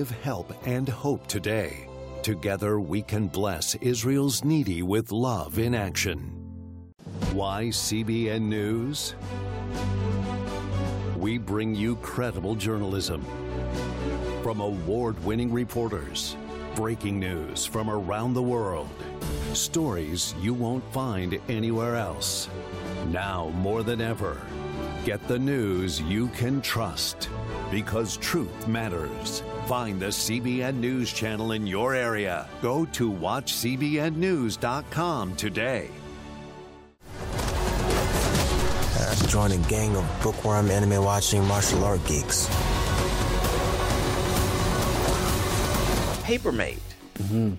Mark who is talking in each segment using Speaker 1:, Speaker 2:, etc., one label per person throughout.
Speaker 1: Help and hope today. Together we can bless Israel's needy with love in action. Why CBN News? We bring you credible journalism from award-winning reporters, breaking news from around the world, stories you won't find anywhere else. Now more than ever, get the news you can trust, because truth matters. Find the CBN News channel in your area. Go to watchcbnnews.com today.
Speaker 2: I joined a gang of bookworm, anime-watching martial art geeks.
Speaker 3: Paper Maid.
Speaker 2: Mm-hmm.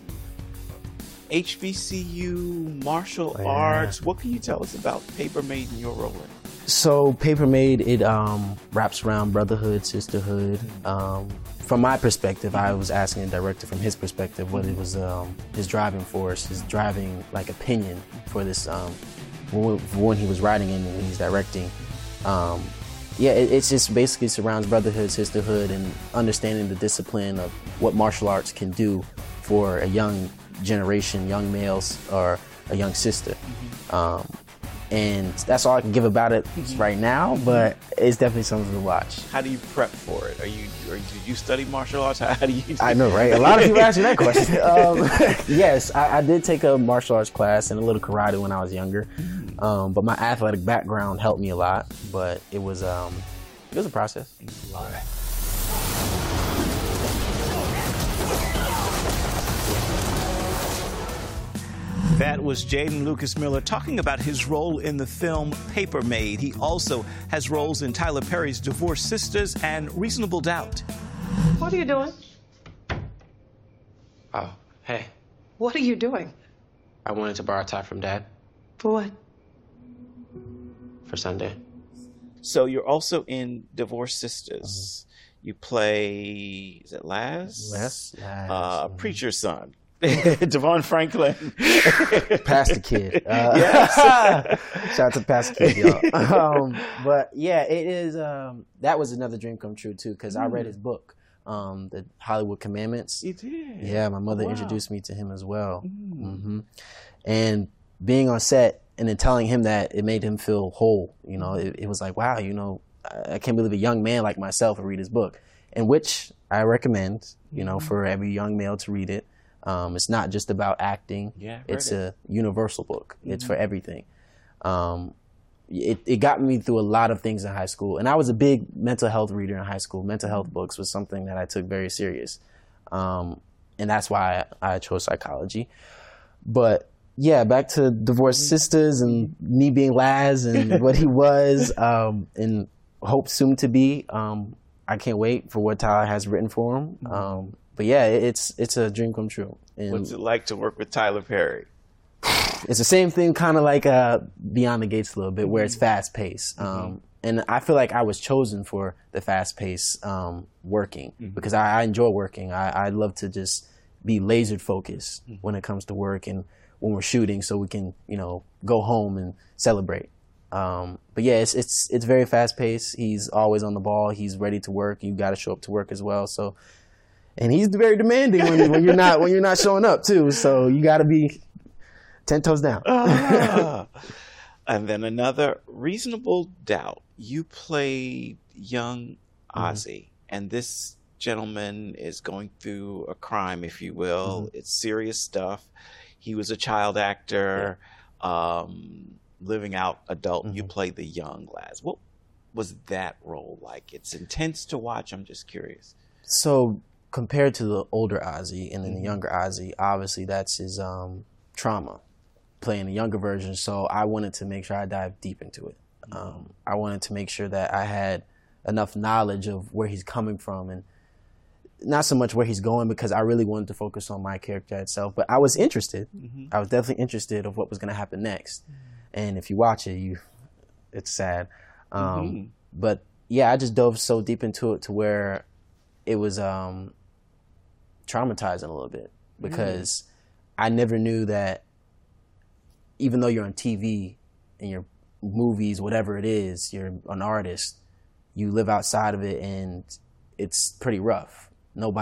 Speaker 3: HBCU, martial arts. What can you tell us about Paper Maid and your role in it?
Speaker 2: So Paper Maid, it wraps around brotherhood, sisterhood. From my perspective, I was asking the director from his perspective what it was, his driving force, his driving opinion for this, when he was writing and when he's directing. It just basically surrounds brotherhood, sisterhood, and understanding the discipline of what martial arts can do for a young generation, young males, or a young sister. And that's all I can give about it right now, but it's definitely something to watch.
Speaker 3: How do you prep for it? Did you study martial arts? How do you do
Speaker 2: I know, right? A lot of people ask me that question. Yes, I did take a martial arts class and a little karate when I was younger. But my athletic background helped me a lot, but it was a process.
Speaker 3: That was Jaden Lucas Miller talking about his role in the film Paper Maid. He also has roles in Tyler Perry's Divorced Sisters and Reasonable Doubt.
Speaker 4: What are you doing?
Speaker 5: Oh, hey.
Speaker 4: What are you doing?
Speaker 5: I wanted to borrow a tie from Dad
Speaker 4: For what?
Speaker 5: for Sunday.
Speaker 3: So you're also in Divorced Sisters. You play, is it Laz?
Speaker 2: Les?
Speaker 3: Preacher's son. Devon Franklin.
Speaker 2: Pastor Kid.
Speaker 3: Yes.
Speaker 2: Shout out to Pastor Kid, y'all. But yeah, it is, that was another dream come true too, because I read his book, The Hollywood Commandments.
Speaker 3: You did?
Speaker 2: Yeah, my mother introduced me to him as well. And being on set and then telling him that, it made him feel whole. You know, it was like, wow, you know, I can't believe a young man like myself would read his book, and which I recommend, you know, for every young male to read it. It's not just about acting.
Speaker 3: Yeah,
Speaker 2: it's a universal book. It's for everything. It got me through a lot of things in high school. And I was a big mental health reader in high school. Mental health books was something that I took very serious. And that's why I chose psychology. But yeah, back to Divorced Sisters and me being Laz and what he was, and hope soon to be. I can't wait for what Tyler has written for him. But yeah, it's a dream come true. And
Speaker 3: what's it like to work with Tyler Perry?
Speaker 2: It's the same thing, kind of like Beyond the Gates a little bit, where it's fast paced. And I feel like I was chosen for the fast paced working because I enjoy working. I love to just be laser focused when it comes to work and when we're shooting, so we can, you know, go home and celebrate. But yeah, it's very fast paced. He's always on the ball. He's ready to work. You got to show up to work as well. So. And he's very demanding when you're not showing up too. So you got to be 10 toes down.
Speaker 3: And then another Reasonable Doubt. You played young Ozzy, and this gentleman is going through a crime, if you will. It's serious stuff. He was a child actor, living out adult. You played the young Laz. What was that role like? It's intense to watch. I'm just curious.
Speaker 2: So. Compared to the older Ozzy and then the younger Ozzy, obviously that's his trauma, playing the younger version. So I wanted to make sure I dived deep into it. I wanted to make sure that I had enough knowledge of where he's coming from and not so much where he's going, because I really wanted to focus on my character itself. But I was interested. I was definitely interested of what was going to happen next. And if you watch it, it's sad. But yeah, I just dove so deep into it to where it was traumatizing a little bit, because I never knew that even though you're on TV and your movies, whatever it is, you're an artist, you live outside of it and it's pretty rough. nobody